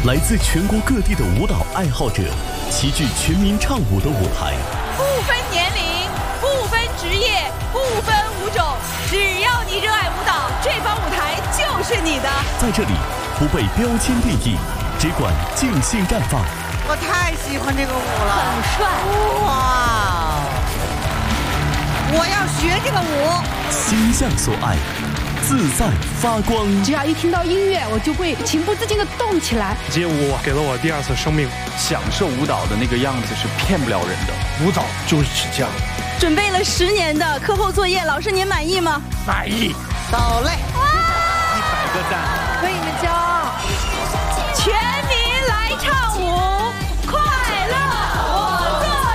来自全国各地的舞蹈爱好者齐聚全民唱舞的舞台， 不分年龄，不分职业，不分舞种，只要你热爱舞蹈，这方舞台就是你的。 在这里不被标签定义，只管尽兴绽放。 我太喜欢这个舞了， 很帅哇！我要学这个舞， 心向所爱，自在发光。 只要一听到音乐，我就会情不自禁地动起来。 街舞给了我第二次生命， 享受舞蹈的那个样子是骗不了人的。 舞蹈就是这样。 准备了10年的课后作业，老师您满意吗？ 满意。 走嘞 100个赞， 为你们骄傲。